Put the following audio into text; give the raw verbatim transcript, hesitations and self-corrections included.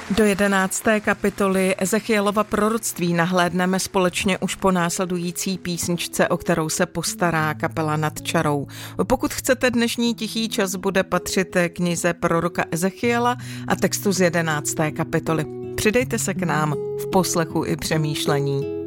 Do jedenácté kapitoly Ezechielova proroctví nahlédneme společně už po následující písničce, o kterou se postará kapela Nad čarou. Pokud chcete, dnešní tichý čas bude patřit knize proroka Ezechiela a textu z jedenácté kapitoly. Přidejte se k nám v poslechu i přemýšlení.